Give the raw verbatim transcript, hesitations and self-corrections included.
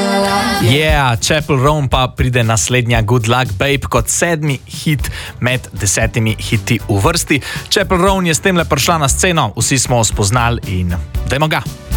Yeah, Chapel Roan pa pride naslednja Good Luck Babe kot sedmi hit med desetimi hiti v vrsti. Chapel Roan je s tem le prišla na sceno, vsi smo jo spoznali in dajmo ga.